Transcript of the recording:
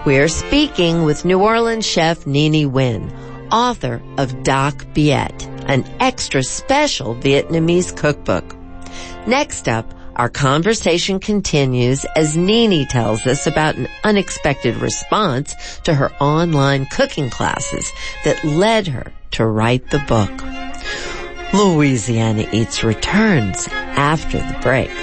We're speaking with New Orleans chef Nini Nguyen, author of Doc Biet, an extra special Vietnamese cookbook. Next up, our conversation continues as Nini tells us about an unexpected response to her online cooking classes that led her to write the book. Louisiana Eats returns after the break.